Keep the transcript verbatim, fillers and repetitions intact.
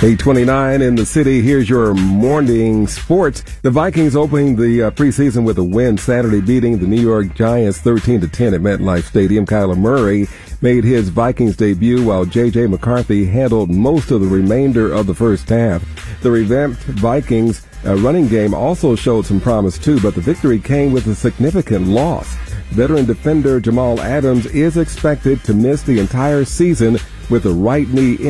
eight twenty-nine in the city. Here's your morning sports. The Vikings opening the uh, preseason with a win Saturday, beating the New York Giants thirteen to ten at MetLife Stadium. Kyler Murray made his Vikings debut while J J. McCarthy handled most of the remainder of the first half. The revamped Vikings uh, running game also showed some promise too, but the victory came with a significant loss. Veteran defender Jamal Adams is expected to miss the entire season with a right knee injury.